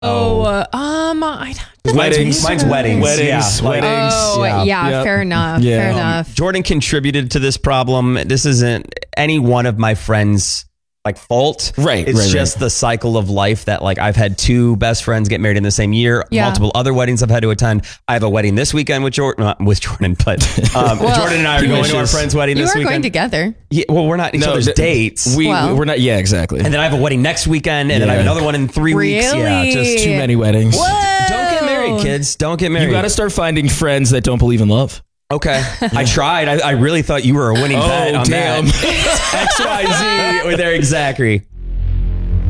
Weddings. Mine's weddings. Weddings. Fair enough. Jordan contributed to this problem. This isn't any one of my friends' fault. Right. It's just the cycle of life that I've had two best friends get married in the same year. Yeah. Multiple other weddings I've had to attend. I have a wedding this weekend with Jordan, not with Jordan, but Jordan and I are going to our friend's wedding this weekend. You are going together. Yeah, well, we're not each other's dates. We're not. Yeah, exactly. And then I have a wedding next weekend, and then I have another one in 3 weeks. Yeah, just too many weddings. What? Don't get married, kids. Don't get married. You got to start finding friends that don't believe in love. Okay. I tried. I really thought you were a winning bet on damn. that. XYZ with Eric Zachary.